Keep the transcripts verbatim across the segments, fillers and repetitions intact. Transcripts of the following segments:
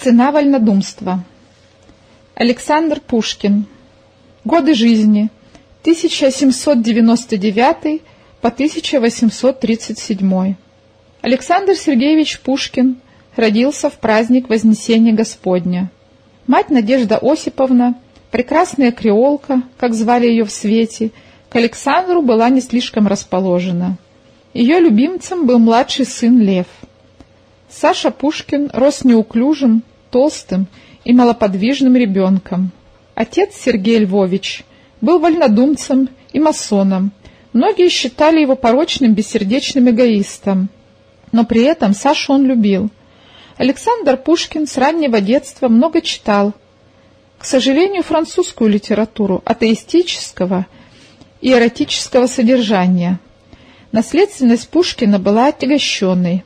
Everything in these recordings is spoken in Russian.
Цена вольнодумства. Александр Пушкин. Годы жизни тысяча семьсот девяносто девятый по тысяча восемьсот тридцать седьмой. Александр Сергеевич Пушкин родился в праздник Вознесения Господня. Мать Надежда Осиповна, прекрасная креолка, как звали ее в свете, к Александру была не слишком расположена. Ее любимцем был младший сын Лев. Саша Пушкин рос неуклюжим, толстым и малоподвижным ребенком. Отец Сергей Львович был вольнодумцем и масоном. Многие считали его порочным, бессердечным эгоистом, но при этом Сашу он любил. Александр Пушкин с раннего детства много читал. К сожалению, французскую литературу атеистического и эротического содержания. Наследственность Пушкина была отягощенной.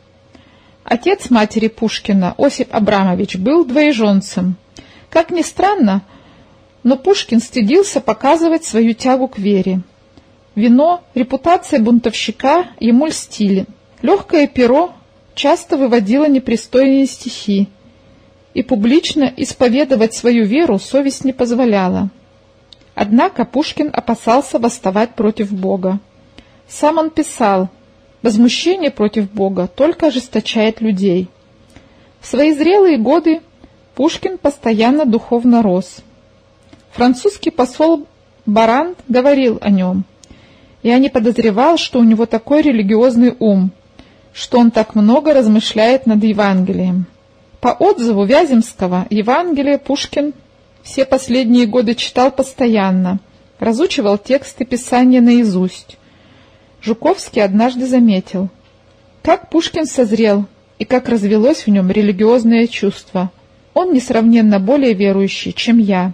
Отец матери Пушкина, Осип Абрамович, был двоеженцем. Как ни странно, но Пушкин стыдился показывать свою тягу к вере. Вино, репутация бунтовщика ему льстили. Легкое перо часто выводило непристойные стихи, и публично исповедовать свою веру совесть не позволяла. Однако Пушкин опасался восставать против Бога. Сам он писал: «Возмущение против Бога только ожесточает людей». В свои зрелые годы Пушкин постоянно духовно рос. Французский посол Барант говорил о нем: «Я не подозревал, что у него такой религиозный ум, что он так много размышляет над Евангелием». По отзыву Вяземского, Евангелие Пушкин все последние годы читал постоянно, разучивал тексты Писания наизусть. Жуковский однажды заметил, как Пушкин созрел и как развелось в нем религиозное чувство. Он несравненно более верующий, чем я.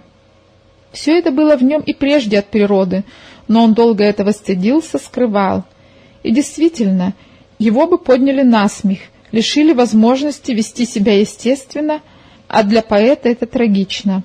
Все это было в нем и прежде от природы, но он долго этого стыдился, скрывал. И действительно, его бы подняли насмех, лишили возможности вести себя естественно, а для поэта это трагично.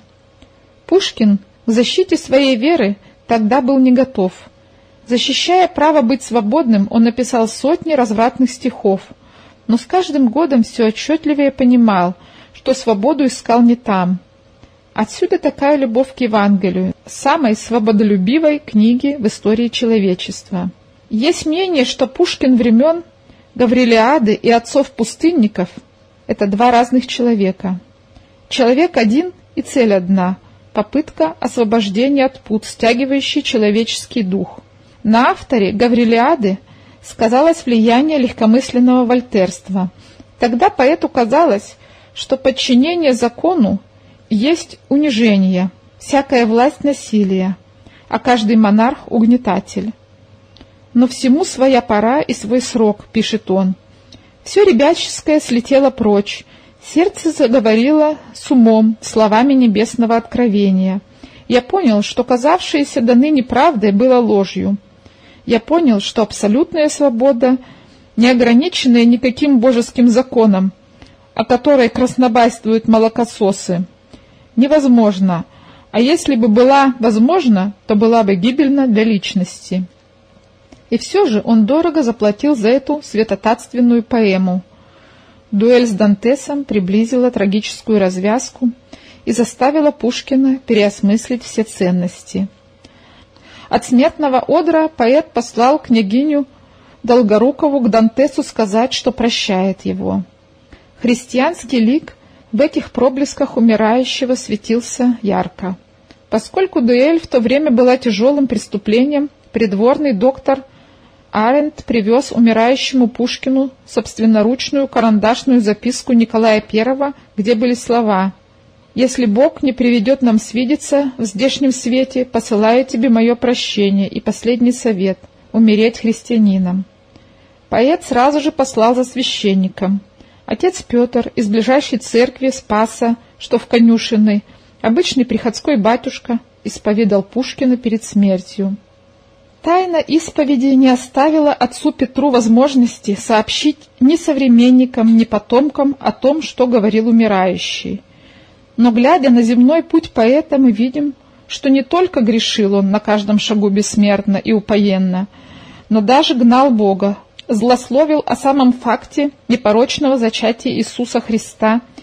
Пушкин к защите своей веры тогда был не готов. Защищая право быть свободным, он написал сотни развратных стихов, но с каждым годом все отчетливее понимал, что свободу искал не там. Отсюда такая любовь к Евангелию, самой свободолюбивой книги в истории человечества. Есть мнение, что Пушкин времен Гаврилиады и отцов-пустынников — это два разных человека. Человек один и цель одна — попытка освобождения от пут, стягивающей человеческий дух. На авторе Гаврилиады сказалось влияние легкомысленного вольтерства. Тогда поэту казалось, что подчинение закону есть унижение, всякая власть — насилие, а каждый монарх — угнетатель. Но всему своя пора и свой срок, пишет он. Все ребяческое слетело прочь, сердце заговорило с умом словами небесного откровения. Я понял, что казавшееся до ныне правдой было ложью. Я понял, что абсолютная свобода, не ограниченная никаким божеским законом, о которой краснобайствуют молокососы, невозможно, а если бы была возможна, то была бы гибельна для личности. И все же он дорого заплатил за эту святотатственную поэму. Дуэль с Дантесом приблизила трагическую развязку и заставила Пушкина переосмыслить все ценности. От смертного одра поэт послал княгиню Долгорукову к Дантесу сказать, что прощает его. Христианский лик в этих проблесках умирающего светился ярко. Поскольку дуэль в то время была тяжелым преступлением, придворный доктор Арендт привез умирающему Пушкину собственноручную карандашную записку Николая Первого, где были слова: «Если Бог не приведет нам свидеться в здешнем свете, посылаю тебе мое прощение и последний совет — умереть христианином». Поэт сразу же послал за священником. Отец Петр из ближайшей церкви Спаса, что в Конюшиной, обычный приходской батюшка, исповедал Пушкина перед смертью. Тайна исповеди не оставила отцу Петру возможности сообщить ни современникам, ни потомкам о том, что говорил умирающий. Но, глядя на земной путь поэта, мы видим, что не только грешил он на каждом шагу бессмертно и упоенно, но даже гнал Бога, злословил о самом факте непорочного зачатия Иисуса Христа